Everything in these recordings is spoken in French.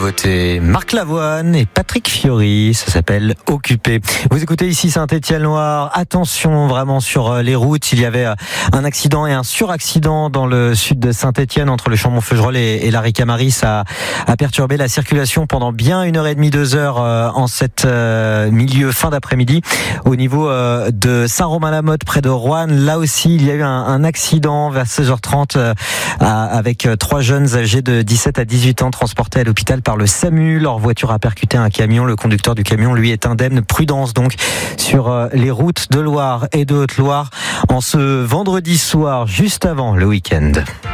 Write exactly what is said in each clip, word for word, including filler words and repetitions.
nouveauté. Marc Lavoine et Patrick Fiori, ça s'appelle Occupé. Vous écoutez ici Saint-Étienne-Loire. Attention vraiment sur les routes. Il y avait un accident et un suraccident dans le sud de Saint-Étienne entre le Chambon-Feugerolles et, et la Ricamarie. Ça a, a perturbé la circulation pendant bien une heure et demie, deux heures euh, en cette euh, milieu fin d'après-midi. Au niveau euh, de Saint-Romain-la-Motte près de Roanne, là aussi il y a eu un, un accident vers seize heures trente euh, avec trois jeunes âgés de dix-sept à dix-huit ans transportés à l'hôpital par le SAMU. Leur voiture a percuté un camion. Le conducteur du camion, lui, est indemne. Prudence donc sur les routes de Loire et de Haute-Loire en ce vendredi soir, juste avant le week-end.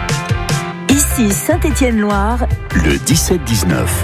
Ici Saint-Étienne-Loire, le dix-sept dix-neuf.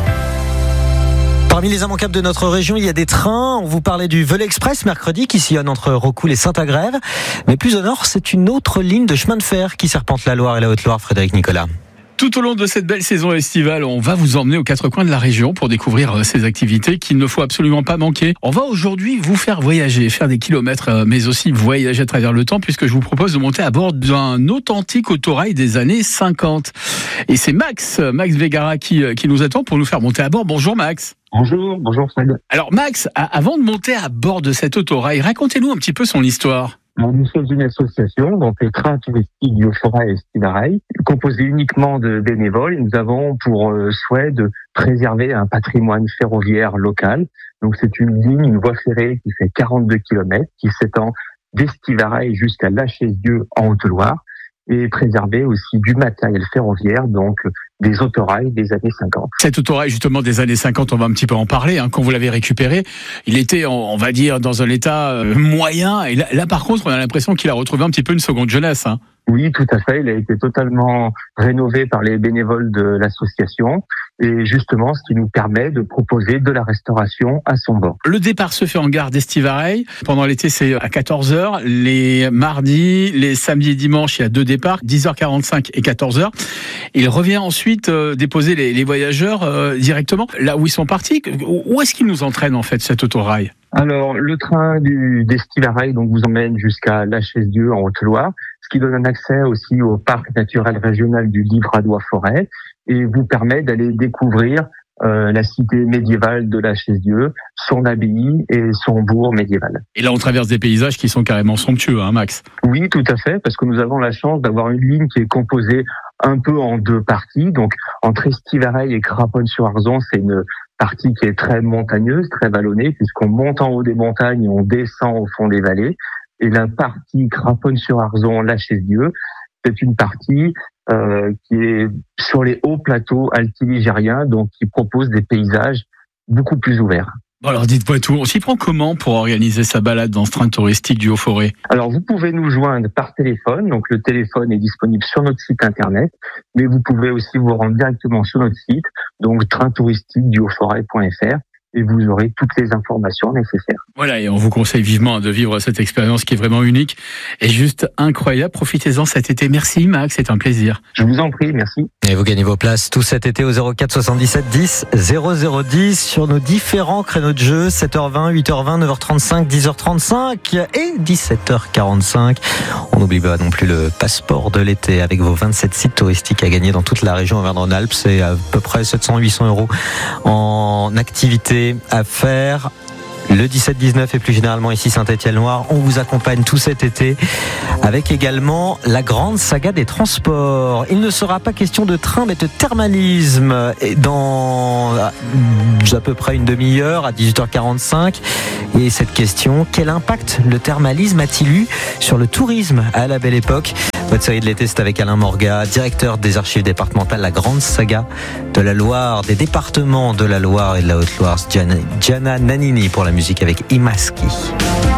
Parmi les immanquables de notre région, il y a des trains. On vous parlait du Velay Express mercredi qui sillonne entre Rocoul et Saint-Agrève. Mais plus au nord, c'est une autre ligne de chemin de fer qui serpente la Loire et la Haute-Loire. Frédéric Nicolas. Tout au long de cette belle saison estivale, on va vous emmener aux quatre coins de la région pour découvrir ces activités qu'il ne faut absolument pas manquer. On va aujourd'hui vous faire voyager, faire des kilomètres, mais aussi voyager à travers le temps, puisque je vous propose de monter à bord d'un authentique autorail des années cinquante. Et c'est Max, Max Végara qui, qui nous attend pour nous faire monter à bord. Bonjour Max. Bonjour, bonjour Fred. Alors Max, avant de monter à bord de cet autorail, racontez-nous un petit peu son histoire. Alors, nous sommes une association, donc les trains touristiques du Haut-Forêt et Estivareil, composée uniquement de bénévoles. Nous avons pour euh, souhait de préserver un patrimoine ferroviaire local. Donc c'est une ligne, une voie ferrée qui fait quarante-deux kilomètres, qui s'étend d'Estivareil jusqu'à Lachézieux en Haute-Loire, et préserver aussi du matériel ferroviaire, donc des autorails des années cinquante. Cet autorail justement des années cinquante, on va un petit peu en parler. Hein, quand vous l'avez récupéré, il était, on va dire, dans un état euh, moyen. Et là, là, par contre, on a l'impression qu'il a retrouvé un petit peu une seconde jeunesse. Hein. Oui, tout à fait. Il a été totalement rénové par les bénévoles de l'association. Et justement, ce qui nous permet de proposer de la restauration à son bord. Le départ se fait en gare d'Estivareil. Pendant l'été, c'est à quatorze heures. Les mardis, les samedis et dimanches, il y a deux départs, dix heures quarante-cinq et quatorze heures. Il revient ensuite euh, déposer les, les voyageurs euh, directement là où ils sont partis. Où est-ce qu'il nous entraîne en fait cet autorail ? Alors, le train du, d'Estivareil donc vous emmène jusqu'à Lachézieux en Haute-Loire, ce qui donne un accès aussi au parc naturel régional du Livradois-Forêt et vous permet d'aller découvrir euh, la cité médiévale de Lachézieux, son abbaye et son bourg médiéval. Et là, on traverse des paysages qui sont carrément somptueux, hein, Max ? Oui, tout à fait, parce que nous avons la chance d'avoir une ligne qui est composée un peu en deux parties. Donc, entre Estivareil et Craponne-sur-Arzon, c'est une partie qui est très montagneuse, très vallonnée, puisqu'on monte en haut des montagnes et on descend au fond des vallées. Et la partie Craponne-sur-Arzon, Lachézieux, c'est une partie euh, qui est sur les hauts plateaux altiligériens, donc qui propose des paysages beaucoup plus ouverts. Bon alors dites-moi tout, on s'y prend comment pour organiser sa balade dans ce train touristique du Haut-Forêt ? Alors vous pouvez nous joindre par téléphone, donc le téléphone est disponible sur notre site internet, mais vous pouvez aussi vous rendre directement sur notre site, donc train touristique du haut forêt point f r, et vous aurez toutes les informations nécessaires. Voilà, et on vous conseille vivement de vivre cette expérience qui est vraiment unique et juste incroyable. Profitez-en cet été. Merci Max, c'est un plaisir. Je vous en prie, merci. Et vous gagnez vos places tout cet été au zéro quatre soixante-dix-sept dix zéro zéro dix sur nos différents créneaux de jeu, sept heures vingt, huit heures vingt, neuf heures trente-cinq, dix heures trente-cinq et dix-sept heures quarante-cinq. On n'oublie pas non plus le passeport de l'été avec vos vingt-sept sites touristiques à gagner dans toute la région Auvergne-Rhône-Alpes. C'est à peu près sept cents à huit cents euros en activité à faire. Le dix-sept dix-neuf et plus généralement ici Saint-Étienne-Loire, on vous accompagne tout cet été avec également la grande saga des transports. Il ne sera pas question de train mais de thermalisme dans à peu près une demi-heure à dix-huit heures quarante-cinq. Et cette question, quel impact le thermalisme a-t-il eu sur le tourisme à la belle époque ? Votre série de l'été, c'est avec Alain Morga, directeur des archives départementales, la grande saga de la Loire, des départements de la Loire et de la Haute-Loire. Gianna Nannini pour la musique avec Imaski.